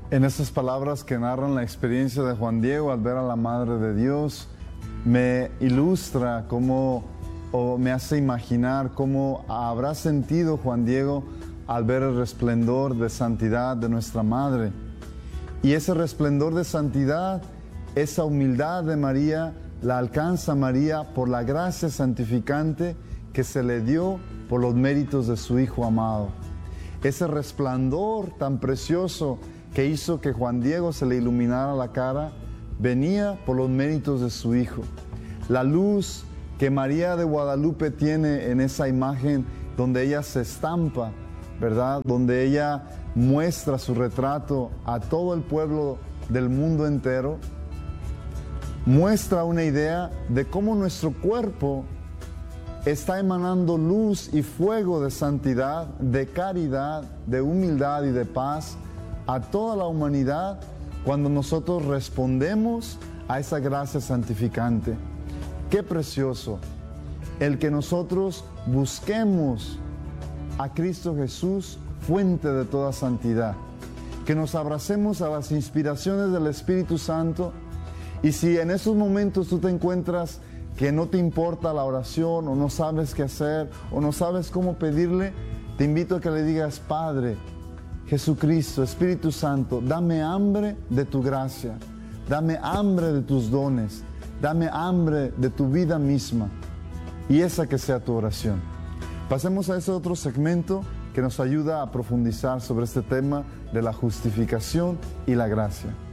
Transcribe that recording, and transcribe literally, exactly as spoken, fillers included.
En estas palabras que narran la experiencia de Juan Diego al ver a la Madre de Dios, me ilustra cómo, o me hace imaginar cómo habrá sentido Juan Diego al ver el resplendor de santidad de nuestra Madre. Y ese resplendor de santidad, esa humildad de María, la alcanza María por la gracia santificante que se le dio por los méritos de su Hijo amado. Ese resplandor tan precioso que hizo que Juan Diego se le iluminara la cara, venía por los méritos de su Hijo. La luz que María de Guadalupe tiene en esa imagen donde ella se estampa, ¿verdad? Donde ella muestra su retrato a todo el pueblo del mundo entero, muestra una idea de cómo nuestro cuerpo está emanando luz y fuego de santidad, de caridad, de humildad y de paz a toda la humanidad cuando nosotros respondemos a esa gracia santificante. ¡Qué precioso! El que nosotros busquemos a Cristo Jesús, fuente de toda santidad. Que nos abracemos a las inspiraciones del Espíritu Santo. Y si en esos momentos tú te encuentras que no te importa la oración, o no sabes qué hacer, o no sabes cómo pedirle, te invito a que le digas: Padre, Jesucristo, Espíritu Santo, dame hambre de tu gracia, dame hambre de tus dones, dame hambre de tu vida misma, y esa que sea tu oración. Pasemos a ese otro segmento que nos ayuda a profundizar sobre este tema de la justificación y la gracia.